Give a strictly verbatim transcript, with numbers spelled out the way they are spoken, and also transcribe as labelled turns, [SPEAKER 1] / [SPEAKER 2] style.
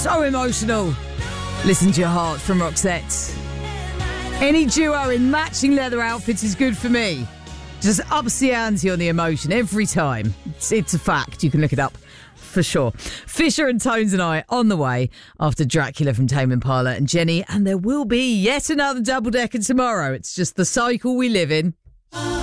[SPEAKER 1] So emotional. Listen to your heart from Roxette. Any duo in matching leather outfits is good for me. Just ups the ante on the emotion every time. It's, it's a fact. You can look it up for sure. Fisher and Tones and I on the way after Dracula from Tame Impala and Jenny. And there will be yet another double-decker tomorrow. It's just the cycle we live in.